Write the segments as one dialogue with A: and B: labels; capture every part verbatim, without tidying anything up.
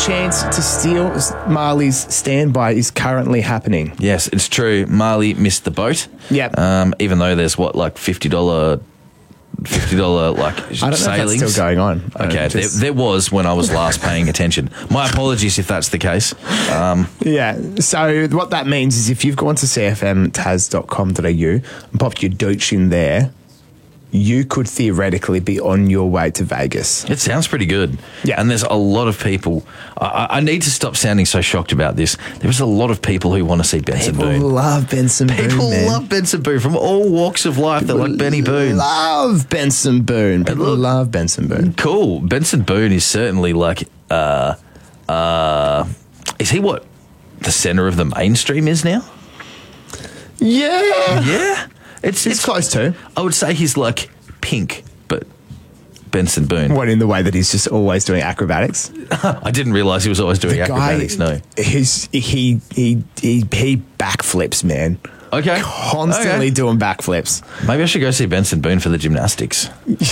A: chance to steal Marley's standby is currently happening.
B: Yes, it's true. Marley missed the boat.
A: Yep.
B: Um, even though there's what, like fifty dollars fifty dollars like
A: I don't know
B: sailings.
A: if that's still going on. I
B: Okay,
A: just...
B: there, there was when I was last paying attention. My apologies if that's the case. Um,
A: yeah, so what that means is if you've gone to c f m tas dot com dot a u and popped your douche in there, you could theoretically be on your way to Vegas.
B: It sounds pretty good.
A: Yeah.
B: And there's a lot of people. I, I need to stop sounding so shocked about this. There's a lot of people who want to see Benson
A: People
B: Boone.
A: love Benson Boone,
B: People
A: man.
B: love Benson Boone from all walks of life. They like Benny Boone.
A: Love Benson Boone. People
B: look-
A: love Benson Boone.
B: Cool. Benson Boone is certainly like, uh, uh, is he what the centre of the mainstream is now?
A: Yeah.
B: Yeah. It's,
A: It's
B: it's
A: close to.
B: I would say he's like Pink, but Benson Boone.
A: What, in the way that he's just always doing acrobatics?
B: I didn't realise he was always doing acrobatics, no.
A: He's, he, he, he, he backflips, man.
B: Okay.
A: Constantly
B: Okay.
A: doing backflips.
B: Maybe I should go see Benson Boone for the gymnastics.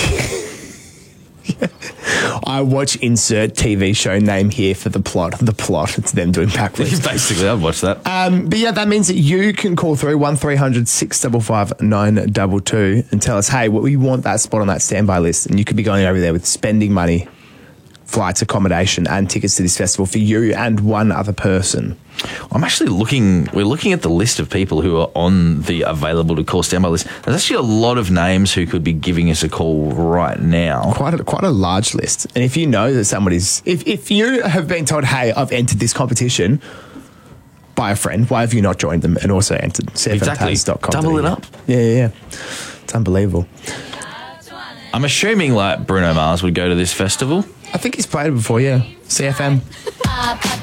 A: I watch insert T V show name here for the plot. The plot. It's them doing backflips.
B: Basically, I'd watch that.
A: Um, but yeah, that means that you can call through one three hundred six five five nine two two and tell us, hey, we want that spot on that standby list. And you could be going over there with spending money, flights, accommodation, and tickets to this festival for you and one other person.
B: I'm actually looking, we're looking at the list of people who are on the available to call standby list. There's actually a lot of names who could be giving us a call right now.
A: Quite a, quite a large list. And if you know that somebody's, if, if you have been told, hey, I've entered this competition by a friend, why have you not joined them and also entered c f m tas dot com?
B: Double it up.
A: Yeah, yeah, yeah. It's unbelievable.
B: I'm assuming like Bruno Mars would go to this festival.
A: I think he's played it before, yeah. C F M.